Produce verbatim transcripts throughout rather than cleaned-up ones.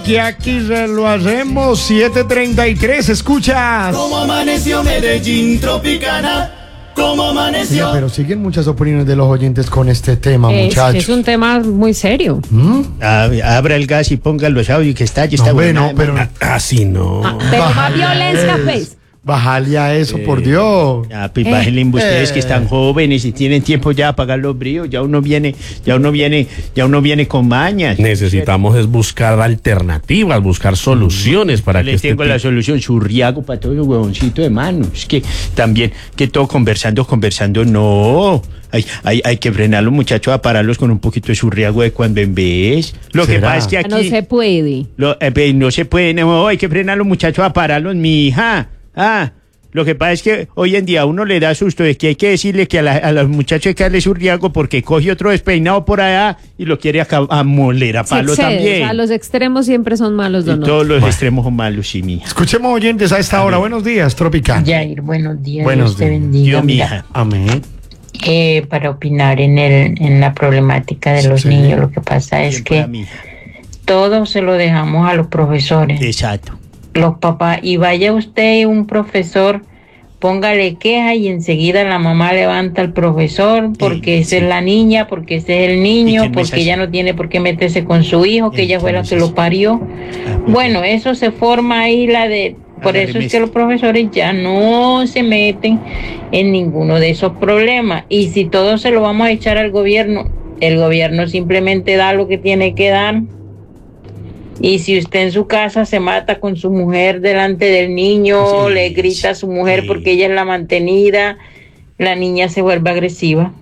que aquí se lo hacemos. siete treinta y tres, escuchas. ¿Cómo amaneció Medellín Tropicana? ¿Cómo amaneció? Oiga, pero siguen muchas opiniones de los oyentes con este tema, Es, muchachos. es un tema muy serio. ¿Mm? Abra el gas y ponga los audios que está, ya está No, bueno. bueno, pero Así no. Ah, pero más Bájale a violencia, eso. pues. Bájale a eso, por Dios. Ya, pues Eh. bájenle ustedes Eh. que están jóvenes y tienen tiempo ya a apagar los bríos. Ya uno viene, ya uno viene, ya uno viene con mañas. Necesitamos es buscar alternativas, buscar soluciones para que Les este tengo la tipo- solución, churriago para todos los huevoncitos de mano. Es que también, que todo conversando, conversando, no. Hay, hay, hay que frenar a los muchachos, a pararlos con un poquito de churriago de cuando en vez. Lo que ¿Será? pasa es que aquí... No se puede. Lo- eh, pues, no se puede, no, hay que frenar a los muchachos a pararlos, mi hija. Ah, lo que pasa es que hoy en día a uno le da susto de que hay que decirle que a, la- a los muchachos hay que darle su riesgo porque coge otro despeinado por allá y lo quiere acá a moler a Se palo excede, también. o sea, los extremos siempre son malos, Y don todos Otto. los extremos son malos, sí, mi hija. Escuchemos oyentes a esta hora. Buenos días, Tropicana. Jair, buenos días. Buenos Dios te días. bendiga. Yo, mi Mira, hija. Amén. eh, para opinar en, el, en la problemática de los Sí. niños, lo que pasa es Siempre a que mi hija. todo se lo dejamos a los profesores, Exacto. los papás. Y vaya usted, un profesor, póngale queja y enseguida la mamá levanta al profesor porque Sí, esa sí. es la niña, porque ese es el Y niño, que no es porque así. ella no tiene por qué meterse con su hijo, que Y ella que fue no la es que así. lo parió. Ah, Bueno, eso se forma ahí la de... Por la eso es remesa. que los profesores ya no se meten en ninguno de esos problemas. Y si todo se lo vamos a echar al gobierno, el gobierno simplemente da lo que tiene que dar. Y si usted en su casa se mata con su mujer delante del niño, Sí, le grita a su mujer sí. porque ella es la mantenida, la niña se vuelve agresiva.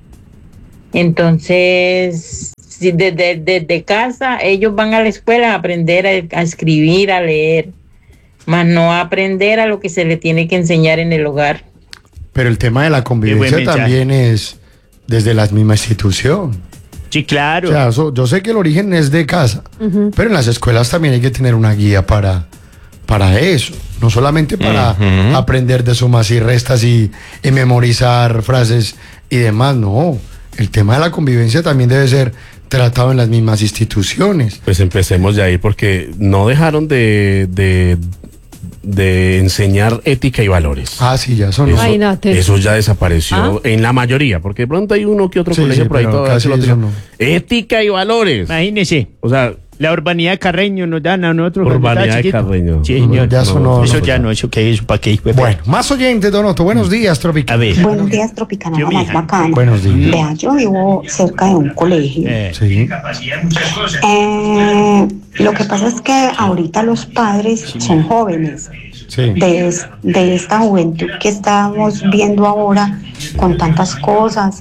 Entonces, si desde, desde casa ellos van a la escuela a aprender a, a escribir, a leer, más no a aprender a lo que se le tiene que enseñar en el hogar. Pero el tema de la buen convivencia mensaje. también es desde la misma institución. Sí, claro. O sea, eso- yo sé que el origen es de casa, pero en las escuelas también hay que tener una guía para, para eso. No solamente para Ujú. aprender de sumas y restas y, y memorizar frases y demás, no. El tema de la convivencia también debe ser tratado en las mismas instituciones. Pues empecemos ya ahí porque no dejaron de, de, de enseñar ética y valores. Ah, sí, ya son. Eso, Ay, no, te- eso ya desapareció ¿Ah? en la mayoría, porque de pronto hay uno que otro Sí, colegio sí, por ahí pero todavía casi se lo eso tiene. no. Ética y valores. Imagínese, O sea, la urbanidad de Carreño nos dan a nosotros. cuando Urbanidad estaba de chiquito. Carreño. Sí, señor. Ya eso no- Eso no, ya pues, no, eso que es, ¿para qué? Bueno, más oyentes, Don Otto. Buenos días, Tropicana. A ver. Buenos días, Tropicana, Yo, la más mija. bacana. Buenos días. Vea, yo vivo cerca de un colegio. Eh, Sí. Eh, lo que pasa es que ahorita los padres son jóvenes. Sí. De, es- de esta juventud que estamos viendo ahora con tantas cosas.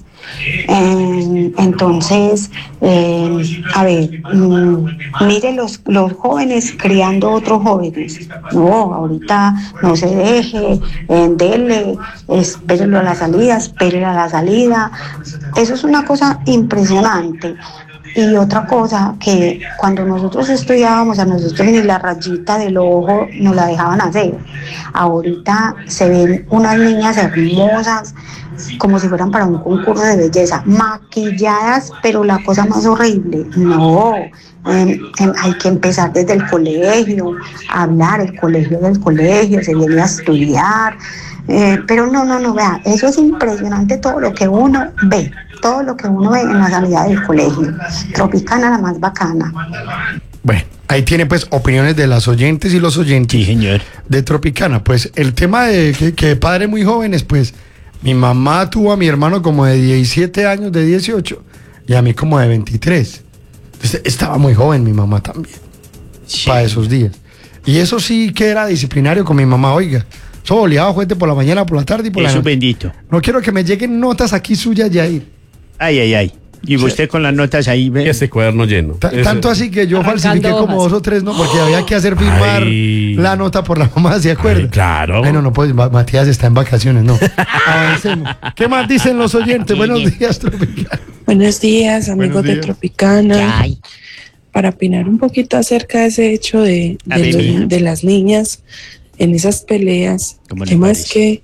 Eh, entonces, eh, a ver, mm, mire los, los jóvenes criando otros jóvenes. No, ahorita no se deje, eh, dele, espérelo a la salida, espérelo a la salida. Eso es una cosa impresionante. Y otra cosa, que cuando nosotros estudiábamos, a nosotros ni la rayita del ojo nos la dejaban hacer. Ahorita se ven unas niñas hermosas, como si fueran para un concurso de belleza, maquilladas, pero la cosa más horrible. No, em, em, hay que empezar desde el colegio, hablar, el colegio del colegio, se viene a estudiar. Eh, pero no, no, no, vea, eso es impresionante todo lo que uno ve, todo lo que uno ve en la salida del colegio. Tropicana, la más bacana. Bueno, ahí tiene pues opiniones de las oyentes y los oyentes sí, señor. de Tropicana. Pues el tema de que, que padres muy jóvenes, pues mi mamá tuvo a mi hermano como de diecisiete años, de dieciocho, y a mí como de veintitrés. Entonces, estaba muy joven mi mamá también, Sí. para esos días. Y eso sí que era disciplinario con mi mamá, oiga. Eso oleaba fuerte por la mañana, por la tarde y por la Eso noche. bendito. No quiero que me lleguen notas aquí suyas, Yair. Ay, ay, ay. Y usted con las notas ahí, y ve. ese cuerno lleno. Ta- Ese- Tanto así que yo Arrancando falsifiqué como hojas. dos o tres, ¿no? Porque había que hacer firmar Ay. la nota por la mamá, ¿se acuerda? Ay, claro. Bueno, no, pues Ma- Matías está en vacaciones, no. Avancemos. ¿Qué más dicen los oyentes? Buenos días, Tropicana. Buenos días, amigos Buenos de días. Tropicana. Para opinar un poquito acerca de ese hecho de, A de, ver, los- mija. de las niñas en esas peleas, ¿Cómo le que más parece? que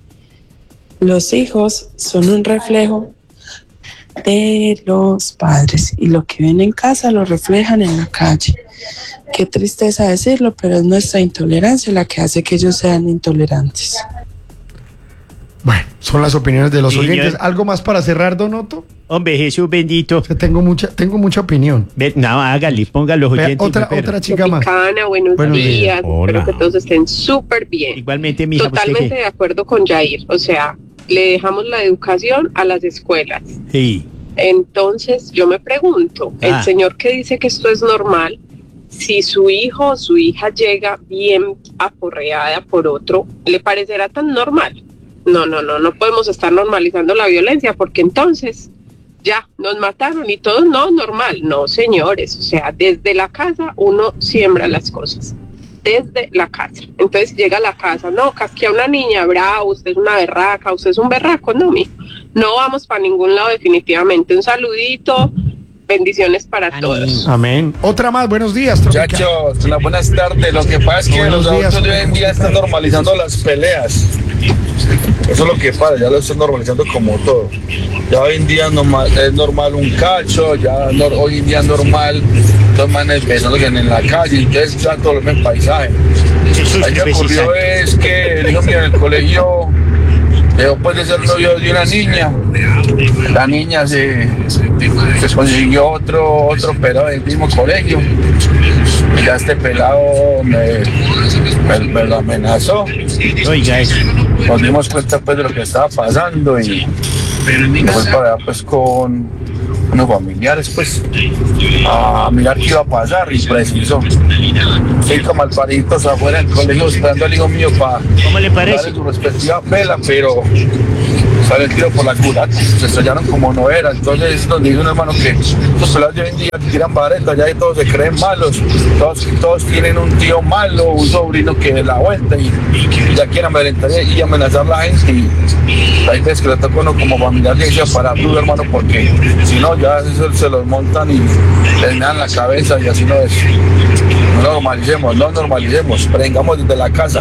los hijos son un reflejo de los padres y lo que ven en casa lo reflejan en la calle. qué tristeza decirlo, pero es nuestra intolerancia la que hace que ellos sean intolerantes. Bueno, son las opiniones de los Sí, oyentes. señor. ¿Algo más para cerrar, Don Otto? Hombre, Jesús bendito. O sea, tengo mucha, tengo mucha opinión. Ve, no, hágale, ponga los Vea, oyentes. otra, pero- otra chica más. Tropicana, buenos, Buenos días. días, Hola. espero que todos estén súper bien. Igualmente, mija, ¿usted Totalmente qué? de acuerdo con Jair, o sea, le dejamos la educación a las escuelas. Sí. Entonces, yo me pregunto, Ah. el señor que dice que esto es normal, si su hijo o su hija llega bien aporreada por otro, ¿le parecerá tan normal? No, no, no, no podemos estar normalizando la violencia porque entonces ya nos mataron y todo no normal. No, señores, o sea, desde la casa uno siembra las cosas. Desde la casa. Entonces llega a la casa, no, casquea una niña, bravo, usted es una berraca, usted es un berraco, no, mijo. No vamos para ningún lado definitivamente. Un saludito, bendiciones para todos. Amén. Otra más, buenos días, Tropical. Muchachos, unas buenas tardes. Lo que pasa es que Buenos los días. adultos de hoy en día están normalizando las peleas. Eso es lo que pasa, ya lo están normalizando como todo. Ya hoy en día normal, es normal un cacho, ya no- hoy en día es normal dos manes besándose en la calle, entonces ya todo lo ven paisaje. Jesús, A mí me qué ocurrió precisa. es que el hijo mío en el colegio dejó pues de ser novio de una niña. La niña se, se consiguió otro, otro pelado del mismo colegio. Y ya este pelado me, me, me lo amenazó. Oiga, eso. Nos dimos cuenta pues de lo que estaba pasando y después para allá pues con unos familiares pues a mirar qué iba a pasar y preciso. Cinco malparitos afuera del colegio esperando al hijo mío para ¿Cómo le parece? darle su respectiva pela, pero sale el tiro por la culata, se estrellaron como no era. Entonces nos dice un hermano que los pelados de hoy en día tiran barretas, ya y todos se creen malos, todos, todos tienen un tío malo, un sobrino que la vuelta y, y ya quieren amedrentar y amenazar a la gente. Y hay veces que le toca a uno como familiar de decir para tu hermano, porque si no ya eso se los montan y les dan la cabeza y así no es. No normalicemos, no normalicemos, prengamos desde la casa.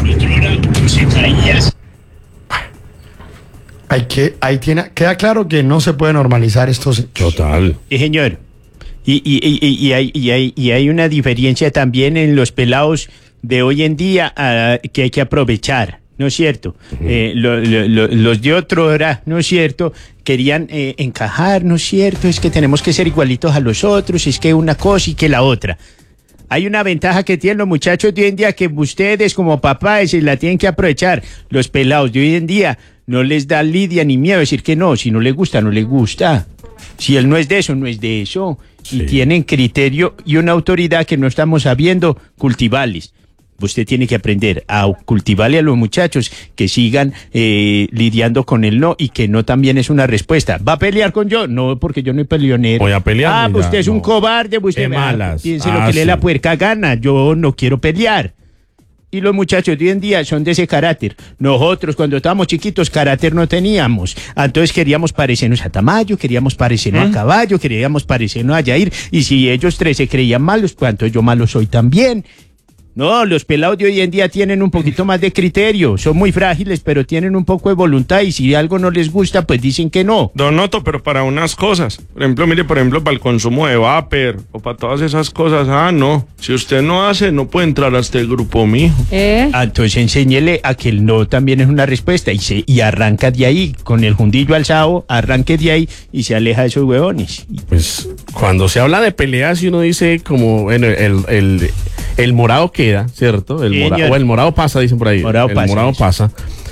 Hay que, ahí tiene, queda claro que no se puede normalizar estos. Total. Sí, señor. Y, y, y, y, y hay, y, hay, y hay una diferencia también en los pelados de hoy en día ah, que hay que aprovechar, ¿no es cierto? Eh, lo- lo- lo- los de otro hora, ¿no es cierto? Querían eh, encajar, ¿no es cierto? Es que tenemos que ser igualitos a los otros, es que una cosa y que la otra. Hay una ventaja que tienen los muchachos de hoy en día que ustedes como papás la tienen que aprovechar. Los pelados de hoy en día no les da lidia ni miedo decir que no. Si no les gusta, no les gusta. Si él no es de eso, no es de eso. Y Sí. tienen criterio y una autoridad que no estamos sabiendo cultivarles. Usted tiene que aprender a cultivarle a los muchachos que sigan eh, lidiando con el no y que no también es una respuesta. ¿Va a pelear con yo? No, porque yo no soy peleonero. Voy a pelear, Ah, mira, pues usted es un no. cobarde. Pues Qué usted malas. piense lo Ah, que le dé la sí. puerca gana. Yo no quiero pelear. Y los muchachos de hoy en día son de ese carácter. Nosotros cuando estábamos chiquitos carácter no teníamos. Entonces queríamos parecernos a Tamayo, queríamos parecernos a Caballo, queríamos parecernos a Jair. Y si ellos tres se creían malos, pues entonces yo malo soy también. No, los pelados de hoy en día tienen un poquito más de criterio. Son muy frágiles, pero tienen un poco de voluntad. Y si algo no les gusta, pues dicen que no. Don Otto, pero para unas cosas. Por ejemplo, mire, por ejemplo, para el consumo de vapor o para todas esas cosas. Ah, no. Si usted no hace, no puede entrar a este grupo, mijo. ¿Eh? Ah, entonces enséñele a que el no también es una respuesta y se y arranca de ahí, con el jundillo alzado, arranque de ahí y se aleja de esos huevones. Pues cuando se habla de peleas y uno dice como bueno, el, el, el morado queda, ¿cierto? El Sí, mora- señor. o el morado pasa, dicen por ahí. Morado el pasa, morado eso. pasa.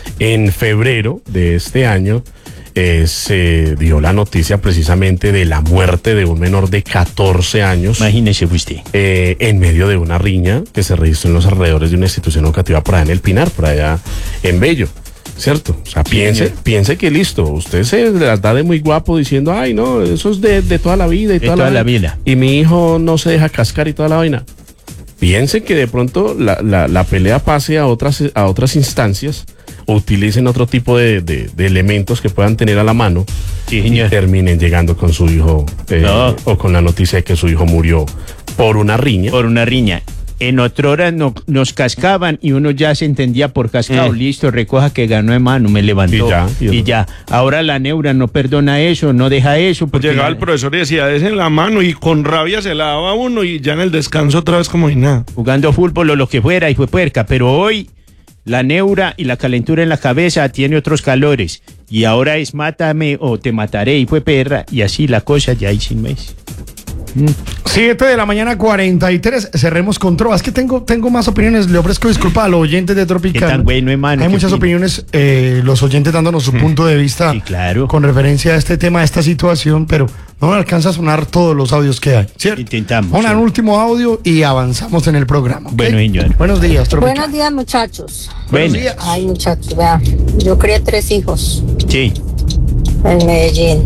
En febrero de este año eh, se dio la noticia precisamente de la muerte de un menor de catorce años. Imagínese usted. Eh, en medio de una riña que se registró en los alrededores de una institución educativa por allá en El Pinar, por allá en Bello. ¿Cierto? O sea, piense, señor. piense que listo, usted se las da de muy guapo diciendo, ay, no, eso es de, de toda la vida y De toda, toda la vida. Y mi hijo no se deja cascar y toda la vaina. Piense que de pronto la, la, la pelea pase a otras, a otras instancias o utilicen otro tipo de, de, de elementos que puedan tener a la mano Sí, y señor. terminen llegando con su hijo eh, No. o con la noticia de que su hijo murió por una riña. Por una riña. En otrora no, nos cascaban y uno ya se entendía por cascado. Mm. Listo, recoja que ganó de mano, me levantó. Y ya, y- Y ya. Ahora la neura no perdona eso, no deja eso. porque Llegaba la- el profesor y decía, des en la mano y con rabia se la daba a uno y ya en el descanso otra vez como y nada. Jugando fútbol o lo que fuera y fue puerca. Pero hoy la neura y la calentura en la cabeza tiene otros calores. Y ahora es mátame o te mataré y fue perra. Y así la cosa ya hay sin mes. siete de la mañana, cuarenta y tres. Cerremos con Trova. Es que tengo, tengo más opiniones. Le ofrezco disculpas a los oyentes de ¿Qué Tropical. tan bueno, hermano? Hay ¿Qué muchas opina? opiniones, eh, los oyentes dándonos su punto de vista Sí, claro. con referencia a este tema, a esta situación, pero no me alcanza a sonar todos los audios que hay, ¿cierto? Intentamos. Vamos al sí. último audio y avanzamos en el programa. ¿ok? Bueno, señor. Buenos días, Tropical. Buenos días, muchachos. Bueno, días. Ay, muchachos, vea, yo crié tres hijos sí. en Medellín.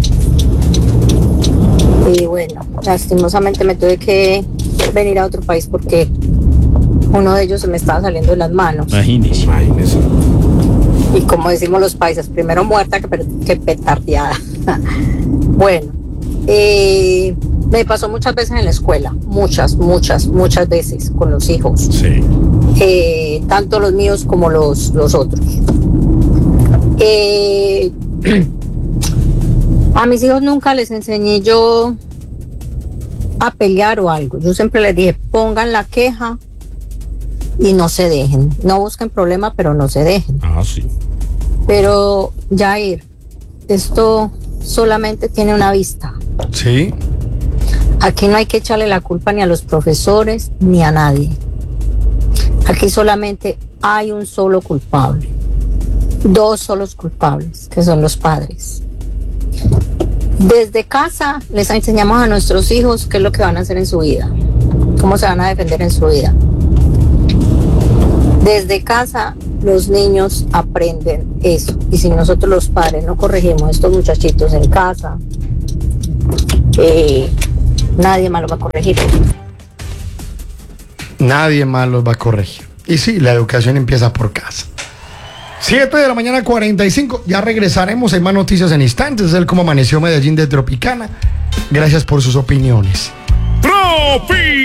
Y bueno, lastimosamente me tuve que venir a otro país porque uno de ellos se me estaba saliendo de las manos. Imagínese. Imagínese. Y como decimos los paisas, primero muerta que, per- que petardeada. Bueno, eh, me pasó muchas veces en la escuela, muchas, muchas, muchas veces con los hijos. Sí. Eh, tanto los míos como los, los otros. Eh, a mis hijos nunca les enseñé yo a pelear o algo. Yo siempre les dije, pongan la queja y no se dejen. No busquen problemas, pero no se dejen. Ah, sí. Pero, Jair, esto solamente tiene una vista. Sí. Aquí no hay que echarle la culpa ni a los profesores ni a nadie. Aquí solamente hay un solo culpable. Dos solos culpables, que son los padres. Desde casa les enseñamos a nuestros hijos qué es lo que van a hacer en su vida, cómo se van a defender en su vida. Desde casa los niños aprenden eso. Y si nosotros los padres no corregimos a estos muchachitos en casa, eh, nadie más los va a corregir. Nadie más los va a corregir. Y sí, la educación empieza por casa. siete de la mañana, cuarenta y cinco. Ya regresaremos. Hay más noticias en instantes. Es el cómo amaneció Medellín de Tropicana. Gracias por sus opiniones. ¡Tropi!